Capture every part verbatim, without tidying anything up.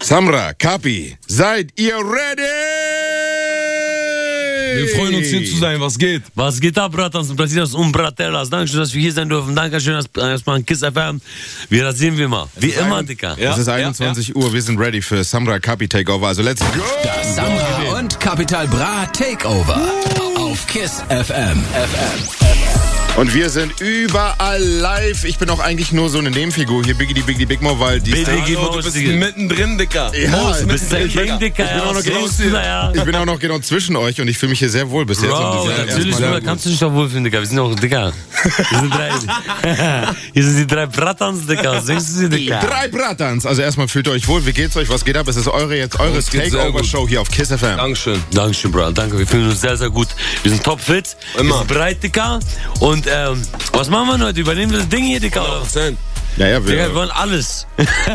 Samra, Kapi, seid ihr ready? Wir freuen uns, hier zu sein. Was geht? Was geht ab, Bratans und Brasilas und Bratellas? Dankeschön, dass wir hier sein dürfen. Dankeschön, dass erstmal ein Kiss F M. Wir rasieren wir mal. Wie immer, Dicker. Ja, es ist einundzwanzig ja, Uhr. Wir sind ready für Samra Kapi Takeover. Also let's go! Das Samra und Capital Bra Takeover auf Kiss F M. Und wir sind überall live. Ich bin auch eigentlich nur so eine Nebenfigur hier, Biggie die Biggie Big Mo, weil die Biggie Hallo, du bist mittendrin, Dicker. Ja, Du bist der King, Dicker. Ich bin, auch noch genau, ich bin auch noch genau zwischen euch und ich fühle mich hier sehr wohl bis jetzt. Bro, und das natürlich, erstmal- kannst du dich doch wohlfühlen, Dicker. Wir sind auch Dicker. Wir sind drei. Hier sind die drei Bratans, Dicker. Was denkst du, Dicker? Drei Bratans. Also erstmal fühlt ihr euch wohl. Wie geht's euch? Was geht ab? Es ist eure jetzt eure Uns geht's sehr Takeover-Show hier auf Kiss F M. Dankeschön. Dankeschön, Bro. Danke. Wir fühlen uns sehr, sehr gut. Wir sind topfit. Immer. Wir sind bereit, Dicker. Und, ähm, was machen wir heute? Übernehmen wir das Ding hier, Dicker? Oder? Prozent. Ja, ja, Digga, wir wir, wollen alles.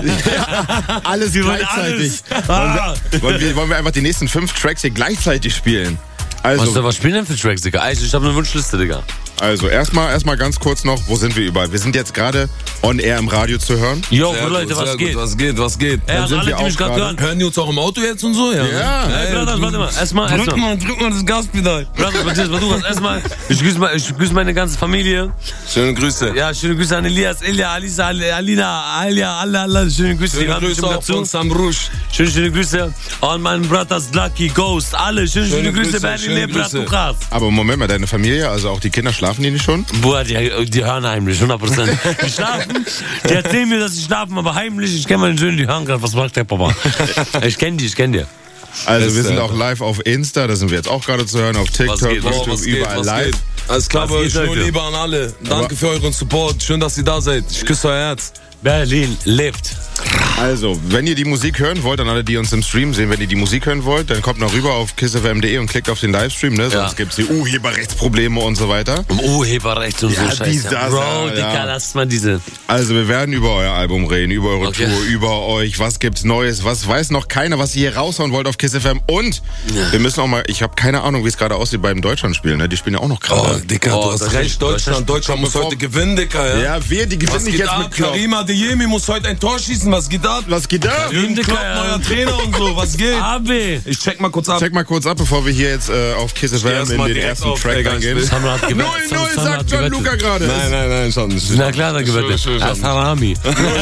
alles Wir wollen gleichzeitig. alles. Ah. Wollen wir, wollen wir einfach die nächsten fünf Tracks hier gleichzeitig spielen? Was, Also, was spielen denn für Tracks, Digga? Also, ich habe eine Wunschliste, Digga. also erstmal erstmal ganz kurz noch, wo sind wir überall? Wir sind jetzt gerade on air im Radio zu hören. Yo, Sehr Leute, gut, was sehr geht? Gut, was geht, was geht? Ey, an sind alle, wir die mich auch gerade gerade. hören. Hören die uns auch im Auto jetzt und so? Ja. Ja. Ey, Bruder, warte mal. Erstmal, Drück erstmal. mal, drück mal das Gaspedal. Bruder, Matthias, warte mal. Erstmal, ich grüße, mal, ich grüße meine ganze Familie. Schöne Grüße. Ja, schöne Grüße an Elias, Elia, Alisa, Alina, Alia, alle, alle. Schöne Grüße. Die Schöne hören Grüße bestimmt auch von dazu. Sam Rouge. Schöne, schöne Grüße an meinen Brothers Lucky, Ghost, alle. Schöne, schöne, Schöne Grüße, Grüße, Berlin, schöne Lebrat, Grüße. Tuchas. Aber Moment mal, deine Familie, also auch die Kinder, schlafen die nicht schon? Boah, die, die hören heimlich, hundert Prozent. Die schlafen, die erzählen mir, dass sie schlafen, aber heimlich, ich kenne meine Söhne, die hören gerade, was macht der Papa? Ich kenne die, ich kenne die. Also Das, wir sind äh, auch live auf Insta, da sind wir jetzt auch gerade zu hören, auf TikTok, geht, YouTube, was überall was live. Geht. Alles klar, Was bei geht, euch, nur Leute? Liebe an alle. Danke Aber- für euren Support. Schön, dass ihr da seid. Ich küsse euer Herz. Berlin lebt. Also, wenn ihr die Musik hören wollt, an alle, die uns im Stream sehen, wenn ihr die Musik hören wollt, dann kommt noch rüber auf kiss f m punkt de und klickt auf den Livestream, ne? Sonst Ja. gibt's die Urheberrechtsprobleme und so weiter. Um Urheberrecht und Ja, so dies, Scheiße. das, Bro, ja, Dicker, ja. lasst mal diese. Also, wir werden über euer Album reden, über eure Okay. Tour, über euch, was gibt's Neues, was weiß noch keiner, was ihr hier raushauen wollt auf Kiss F M. Und wir müssen auch mal, ich habe keine Ahnung, wie es gerade aussieht beim Deutschlandspiel, ne? Die spielen ja auch noch Oh, gerade. Dicker, Oh, du hast das recht. ist- Deutschland, Deutschland muss Bevor- heute gewinnen, Dicker. Ja, Ja, wir, die gewinnen was nicht geht jetzt ab? mit Klopp. Karima Adeyemi muss heute ein Tor schießen. Was geht ab? Was geht da? Jürgen Dicker, Klopp, ja. neuer Trainer und so. Was geht? Abi. Ich check mal kurz ab. Check mal kurz ab, bevor wir hier jetzt äh, auf Kiss F M erst in mal den direkt ersten auf, Track Digga, ich reingehen. will- Samra hat null gewettet. null Samra hat sagt John gewettet. Luca gerade. Nein, nein, nein, schon nicht. Na klar, der gewettet. Schön, schön, Er ist schön. Harami.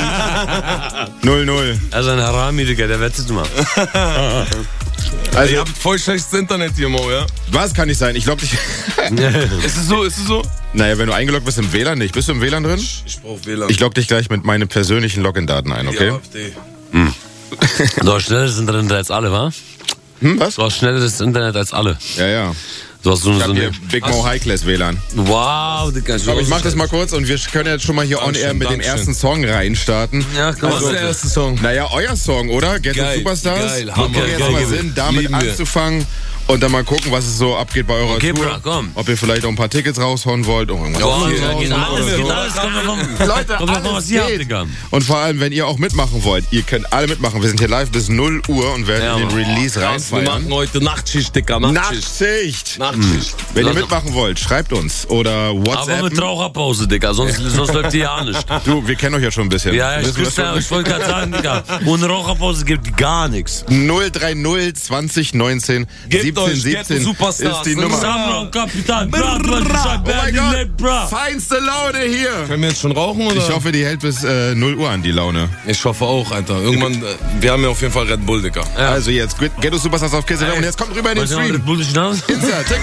null null. Er ist ein Harami, Digga, der wettet immer. Also, Ihr habt voll schlechtes Internet hier, Mo, ja? was kann nicht sein? Ich glaube, ich. Ist es so, ist es so? Naja, wenn du eingeloggt bist im W L A N nicht. Bist du im W L A N drin? Ich brauch W L A N. Ich logge dich gleich mit meinen persönlichen Login-Daten ein, okay? Ja, A f D. Du hast schnelleres Internet als alle, wa? Hm, was? Du hast schnelleres Internet als alle. Ja, ja. Du hast so, Ich so hab eine... hier Big Mo High Class W L A N. Wow, Digga. Aber ich mach das mal kurz und wir können jetzt schon mal hier on air Dankeschön, mit dem Dankeschön. ersten Song reinstarten. Ja, komm Was mal. ist der erste Song? Naja, euer Song, oder? Get the Geil, Superstars. geil, Macht Hammer, jetzt geil, mal geil. Sinn, damit Lieben wir. anzufangen und dann mal gucken, was es so abgeht bei eurer Okay, Tour. Bro, komm. Ob ihr vielleicht auch ein paar Tickets raushauen wollt. Oder irgendwas Oh, anderes ja, geht raushauen alles, oder geht so. alles. Kommt davon, Leute, kommt davon, was alles ihr habt, geht. Digga. Und vor allem, wenn ihr auch mitmachen wollt, ihr könnt alle mitmachen. Wir sind hier live bis null Uhr und werden Ja, in den Mann. Release Wir reinfeiern. machen heute Nachtschicht, Dicker. Nachtschicht. Nachtschicht. Nachtschicht. Wenn ihr Also- mitmachen wollt, schreibt uns oder Aber WhatsApp. mit Raucherpause, Digga, sonst, sonst läuft die ja nicht. Du, wir kennen euch ja schon ein bisschen. Ja, ich, Wissen wir wüsste, schon? ich wollte gerade sagen, Digga, ohne Raucherpause gibt gar nichts. null drei null zwanzig neunzehn Gebt siebzehn euch, get the siebzehn Superstars. ist die Nummer. Samra und Kapital, Bra, Oh mein Berlin lebt, bra. Gott, feinste Laune hier. Können wir jetzt schon rauchen, oder? Ich hoffe, die hält bis äh, null Uhr an, die Laune. Ich hoffe auch, Alter. Irgendwann, äh, wir haben ja auf jeden Fall Red Bull, Dicker. Also jetzt, Ghetto Superstars auf Kiss F M und jetzt kommt rüber in den Weißt du noch, Stream. das Bullshit hinaus? Insta,